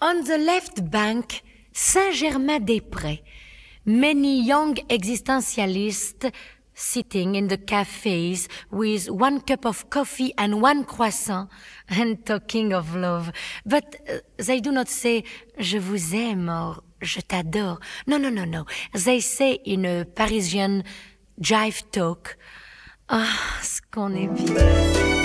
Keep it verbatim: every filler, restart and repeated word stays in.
On the left bank, Saint-Germain-des-Prés. Many young existentialists sitting in the cafes with one cup of coffee and one croissant and talking of love. But uh, they do not say je vous aime or je t'adore. No, no, no, no. They say in a Parisian jive talk, ah, ce qu'on est bien.